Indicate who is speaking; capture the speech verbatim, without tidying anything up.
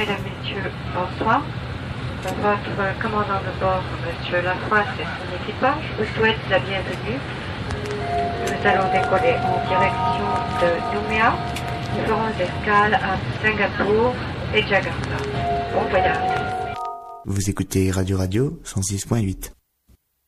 Speaker 1: Mesdames, Messieurs, bonsoir. Votre commandant de bord, Monsieur Lafroisse et son équipage, vous souhaite la bienvenue. Nous allons décoller en direction de Nouméa. Nous ferons escale à Singapour et Jakarta. Bon voyage.
Speaker 2: Vous écoutez Radio Radio cent six point huit.